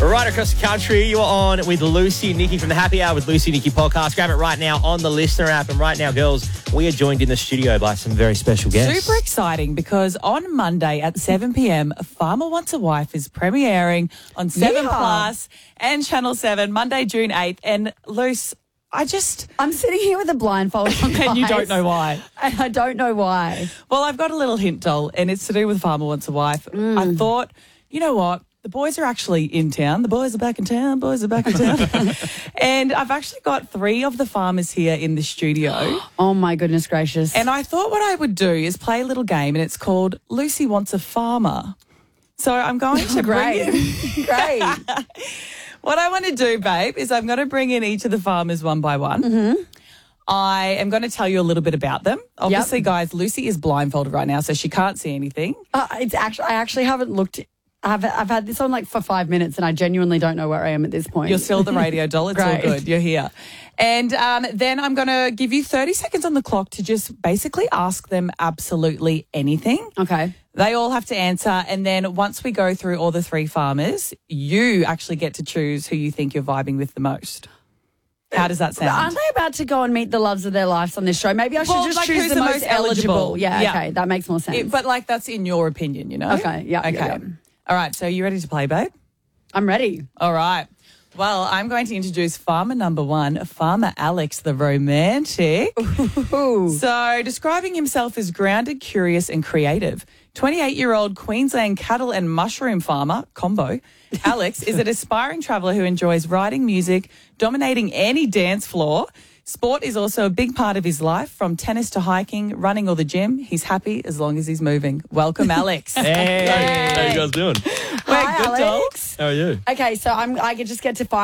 Right across the country, you are on with Lucy and Nikki from the Happy Hour with Lucy and Nikki podcast. Grab it right now on the Listener app. And right now, girls, we are joined in the studio by some very special guests. Super exciting because on Monday at 7 p.m, Farmer Wants a Wife is premiering on 7 Plus and Channel 7, Monday, June 8th. And Luce, I'm sitting here with a blindfold on, guys, and you don't know why. And I don't know why. Well, I've got a little hint, doll, and it's to do with Farmer Wants a Wife. I thought, you know what? The boys are actually in town. The boys are back in town. Boys are back in town. And I've actually got 3 of the farmers here in the studio. Oh, my goodness gracious. And I thought what I would do is play a little game, and it's called Lucy Wants a Farmer. So I'm going to bring in... Great. What I want to do, babe, is I'm going to bring in each of the farmers one by one. Mm-hmm. I am going to tell you a little bit about them. Obviously, guys, Lucy is blindfolded right now, so she can't see anything. I actually haven't looked... I've had this on like for 5 minutes and I genuinely don't know where I am at this point. You're still the radio doll. It's all good. You're here. And then I'm going to give you 30 seconds on the clock to just basically ask them absolutely anything. Okay. They all have to answer. And then once we go through all the 3 farmers, you actually get to choose who you think you're vibing with the most. How does that sound? Aren't they about to go and meet the loves of their lives on this show? Maybe I should just like, choose the most eligible. Yeah, okay. That makes more sense. But like that's in your opinion, you know? Okay, yeah. Okay. Yeah. All right, so you ready to play, babe? I'm ready. All right. Well, I'm going to introduce farmer number 1, Farmer Alex, the romantic. Ooh. So, describing himself as grounded, curious and creative. 28-year-old Queensland cattle and mushroom farmer, combo, Alex is an aspiring traveller who enjoys writing music, dominating any dance floor. Sport is also a big part of his life, from tennis to hiking, running or the gym. He's happy as long as he's moving. Welcome, Alex. Hey, how you guys doing? Hi, Good, Alex. How are you? Okay, so I just get to fire